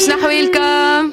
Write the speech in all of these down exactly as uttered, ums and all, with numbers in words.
شنو حوالكم؟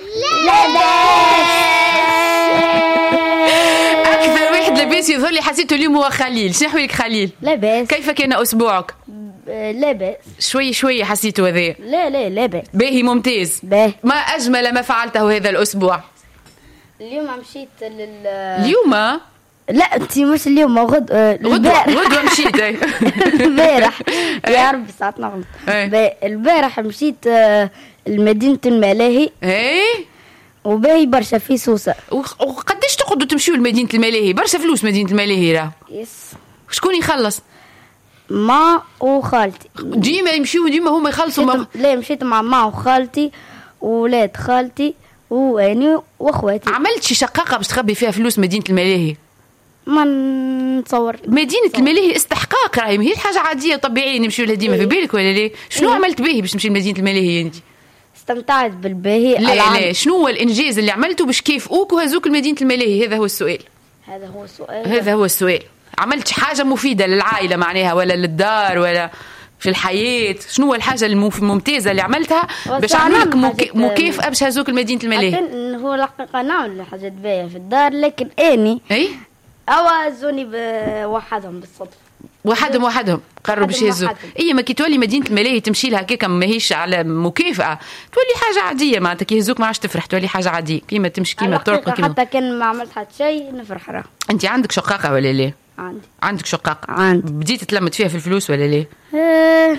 أكثر واحد لاباس يظهر لي حسيته اليوم هو خليل. شنو حوالك خليل؟ لاباس. كيف كان أسبوعك؟ لاباس. شوي شوي حسيته هذا. لا لا لاباس. باهي ممتاز. باهي. ما أجمل ما فعلته هذا الأسبوع. اليوم مشيت لل اليوم؟ لا انت مش اليوم غد غدوة غدوة مشيت البارح يا ربي ساعتنا غلط. البارح مشيت لمدينة الملاهي. ايه وباهي برشا في سوسة. وقداش تقعدوا تمشيوا لمدينة الملاهي؟ برشا فلوس مدينة الملاهي راه. يس. شكون يخلص؟ ما وخالتي. ديما يمشيوا ديما هما يخلصوا. ما... لا مشيت مع ما وخالتي وولاد خالتي واني واخواتي. عملت شي شقاقة باش تخبي فيها فلوس مدينة الملاهي؟ ما نتصور. مدينة الملاهي استحقاق راهي ماهيش حاجة عادية طبيعية نمشيو لها ديما. في بالك ولا ليه؟ شنو إيه؟ عملت باهي باش تمشي لمدينة الملاهي انت؟ استمتعت بالباهي. لا لا شنو هو الانجاز اللي عملته باش كيفوك وهزوك لمدينة الملاهي؟ هذا هو السؤال. هذا هو السؤال. هذا هو السؤال. عملت حاجة مفيدة للعائلة معناها ولا للدار ولا في الحياة؟ شنو هو الحاجة الممتازة اللي عملتها باش عملك مك... مكافأة باش هزوك لمدينة الملاهي؟ هو الحقيقة نعمل حاجات باهية في الدار لكن اني اي أو زوني بوحدهم بالصدفة. وحدهم وحدهم قرروا باش يهزوك. اي ما كي تولي مدينة الملاهي تمشي لها هكاك ماهيش على مكافأة تولي حاجة عادية معناتها كي يهزوك ما عادش تفرح تولي حاجة عادية كيما تمشي كيما ترقى كيما. حتى كان ما عملت حتى شيء نفرح راه. انت عندك شقاقة ولا ليه؟ عندي. عندك شقاقة؟ عندي. بديت تلمت فيها في الفلوس ولا ليه؟ اه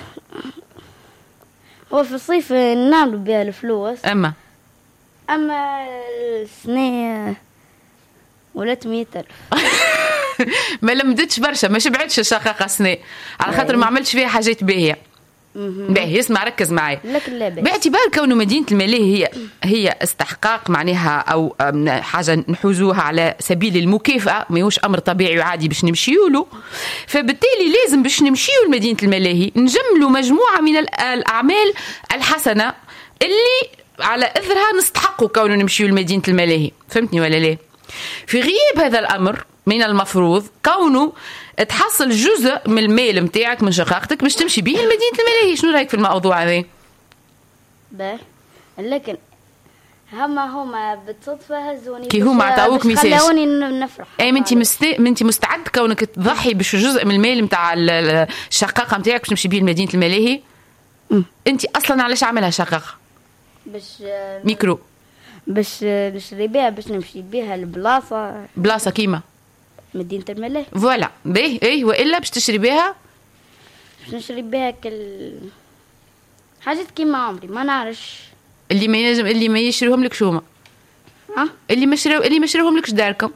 هو في الصيف نعملوا بها الفلوس. اما اما السنة ولات مية ألف. ما لمدتش برشا ما شبعتش الشقاقة سنة على خاطر ما عملتش فيها حاجات باهية. باهي اسمع ركز معي. باعتبار كونه مدينة الملاهي هي هي استحقاق معناها او حاجة نحوزوها على سبيل المكافأة ماهوش امر طبيعي وعادي باش نمشيو له. فبالتالي لازم باش نمشيو لمدينة الملاهي نجملوا مجموعة من الاعمال الحسنة اللي على اثرها نستحقوا كونه نمشيو لمدينة الملاهي. فهمتني ولا لا؟ في غياب هذا الامر من المفروض كونه تحصل جزء من المال متاعك من شقاقتك باش تمشي به لمدينة الملاهي. شنو رايك في الموضوع هذا؟ باهي لكن هما هما بالصدفة هزوني كي هما عطاوك ميساج خلوني نفرح. اي منتي مست... منتي مستعد كونك تضحي باش جزء من المال نتاع الشقاقة نتاعك باش تمشي به لمدينة الملاهي؟ انت اصلا علاش عاملها شقاقة؟ باش ميكرو باش نشري بها باش نمشي بها لبلاصة بلاصة كيما مدينة الملاهي. فوالا باهي اي والا باش تشري بها باش نشري بها كل حاجات كيما عمري ما نعرفش اللي ما ينجم اللي ما يشريهم لك شوما ها اللي ما شراو اللي ما شراوهم لكش داركم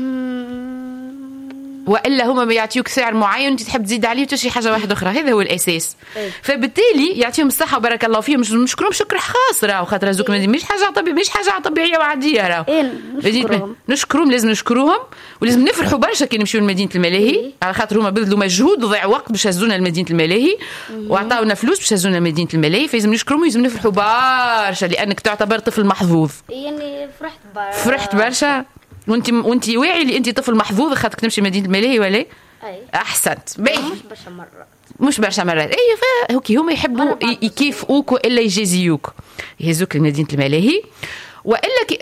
والا هما ما يعطيوك سعر معين وانت تحب تزيد عليه وتشري حاجه واحده اخرى. هذا هو الاساس. إيه؟ فبالتالي يعطيهم الصحه وبارك الله فيهم. مش نشكرهم شكر خاص راهو خاطر هذوك إيه؟ مش حاجه طبيعيه مش حاجه طبيعيه وعاديه راهو. إيه نشكرهم نشكرهم لازم نشكروهم ولازم نفرحوا برشا كي نمشيو لمدينه الملاهي. إيه؟ على خاطر هما بذلوا مجهود وضيع وقت باش هزونا لمدينه الملاهي وعطاونا فلوس باش هزونا لمدينه الملاهي. فلازم نشكرهم ولازم نفرحوا برشا لانك تعتبر طفل محظوظ. يعني فرحت برشا فرحت برشا وانت وانت واعي اللي انت طفل محظوظ خاطرك تمشي مدينه الملاهي ولا أي. احسنت. مش برشا مرات مش برشا مرات. اي فهوكي هما يحبوا يكيفوك والا يجازيوك يهزوك لمدينه الملاهي والا